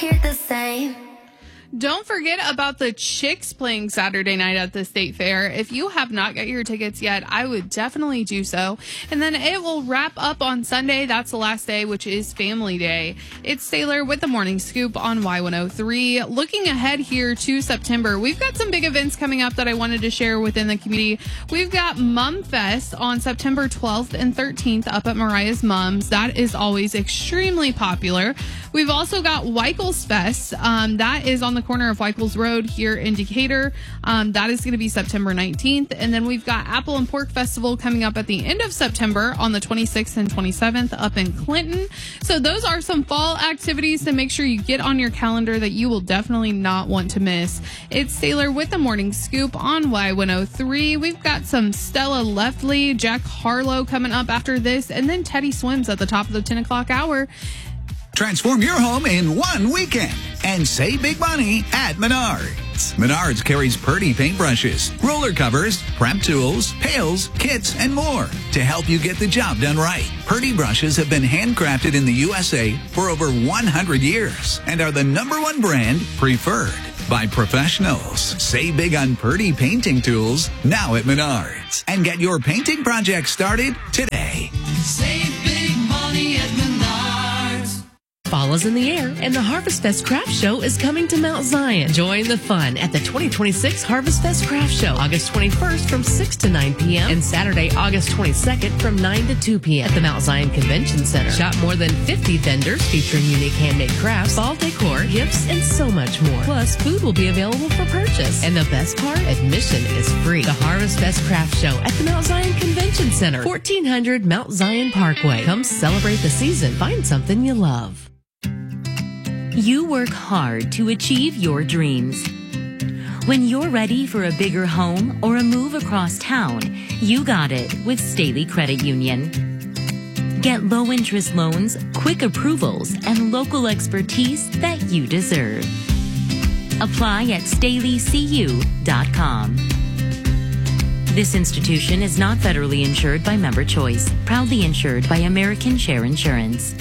here the same. Don't forget about the Chicks playing Saturday night at the State Fair. If you have not got your tickets yet, I would definitely do so. And then it will wrap up on Sunday. That's the last day, which is Family Day. It's Sailor with the Morning Scoop on Y103. Looking ahead here to September, we've got some big events coming up that I wanted to share within the community. We've got Mum Fest on September 12th and 13th up at Mariah's Mums. That is always extremely popular. We've also got Weichels Fest. That is on the corner of Weichels Road here in Decatur. That is going to be September 19th. And then we've got Apple and Pork Festival coming up at the end of September on the 26th and 27th up in Clinton. So those are some fall activities to make sure you get on your calendar that you will definitely not want to miss. It's Sailor with the Morning Scoop on Y103. We've got some Stella Leftley, Jack Harlow coming up after this, and then Teddy Swims at the top of the 10 o'clock hour. Transform your home in one weekend and save big money at Menards. Menards carries Purdy paintbrushes, roller covers, prep tools, pails, kits, and more to help you get the job done right. Purdy brushes have been handcrafted in the USA for over 100 years and are the #1 brand preferred by professionals. Save big on Purdy painting tools now at Menards and get your painting project started today. Save big money at Menards. Fall is in the air, and the Harvest Fest Craft Show is coming to Mount Zion. Join the fun at the 2026 Harvest Fest Craft Show, August 21st from 6 to 9 p.m. and Saturday, August 22nd from 9 to 2 p.m. at the Mount Zion Convention Center. Shop more than 50 vendors featuring unique handmade crafts, fall decor, gifts, and so much more. Plus, food will be available for purchase. And the best part, admission is free. The Harvest Fest Craft Show at the Mount Zion Convention Center, 1400 Mount Zion Parkway. Come celebrate the season. Find something you love. You work hard to achieve your dreams. When you're ready for a bigger home or a move across town, you got it with Staley Credit Union. Get low-interest loans, quick approvals, and local expertise that you deserve. Apply at StaleyCU.com. This institution is not federally insured by Member Choice, proudly insured by American Share Insurance.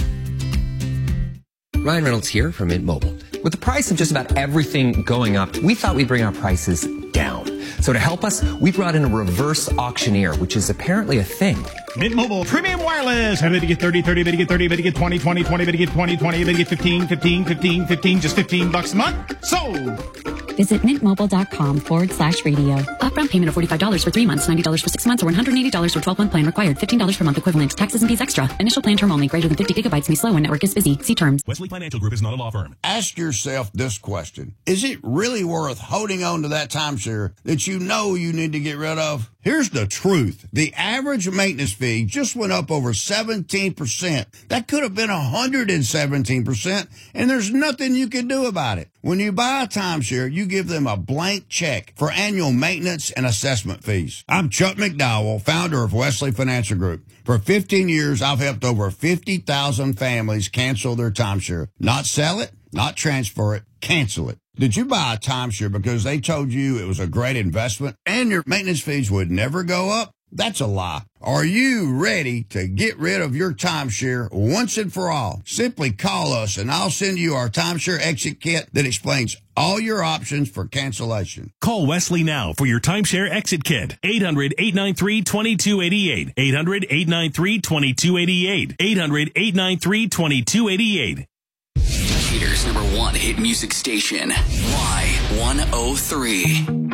Ryan Reynolds here from Mint Mobile. With the price of just about everything going up, we thought we'd bring our prices down. So to help us, we brought in a reverse auctioneer, which is apparently a thing. Mint Mobile Premium Wireless. How did you get 30, 30, but you get 30, but you get 20, 20, 20, but you get 20, 20, but you get 15, 15, 15, 15, just $15 a month? Sold! Visit mintmobile.com/radio. Upfront payment of $45 for 3 months, $90 for 6 months, or $180 for 12-month plan required. $15 per month equivalent. Taxes and fees extra. Initial plan term only. Greater than 50 gigabytes may slow when network is busy. See terms. Wesley Financial Group is not a law firm. Ask yourself this question. Is it really worth holding on to that timeshare that you know you need to get rid of? Here's the truth. The average maintenance fee just went up over 17%. That could have been 117%, and there's nothing you can do about it. When you buy a timeshare, you give them a blank check for annual maintenance and assessment fees. I'm Chuck McDowell, founder of Wesley Financial Group. For 15 years, I've helped over 50,000 families cancel their timeshare. Not sell it, not transfer it, cancel it. Did you buy a timeshare because they told you it was a great investment and your maintenance fees would never go up? That's a lie. Are you ready to get rid of your timeshare once and for all? Simply call us and I'll send you our timeshare exit kit that explains all your options for cancellation. Call Wesley now for your timeshare exit kit. 800-893-2288. 800-893-2288. 800-893-2288. Decatur's #1 hit music station, Y103.